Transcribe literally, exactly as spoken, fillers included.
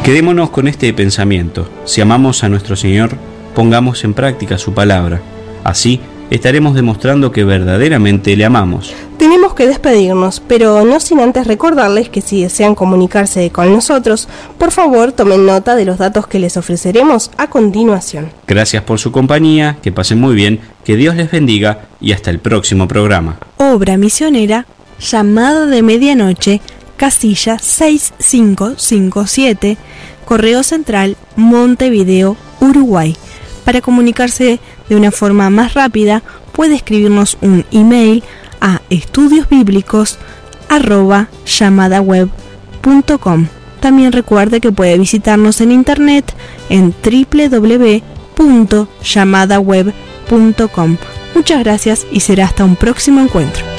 Quedémonos con este pensamiento. Si amamos a nuestro Señor, pongamos en práctica su palabra. Así estaremos demostrando que verdaderamente le amamos. Tenemos que despedirnos, pero no sin antes recordarles que si desean comunicarse con nosotros, por favor tomen nota de los datos que les ofreceremos a continuación. Gracias por su compañía, que pasen muy bien, que Dios les bendiga y hasta el próximo programa. Obra misionera, llamada de medianoche, casilla seis cinco cinco siete, Correo Central, Montevideo, Uruguay. Para comunicarse de una forma más rápida, puede escribirnos un email a estudiosbíblicos arroba llamadaweb punto com. También recuerde que puede visitarnos en internet en doble u doble u doble u punto llamadaweb punto com. Muchas gracias y será hasta un próximo encuentro.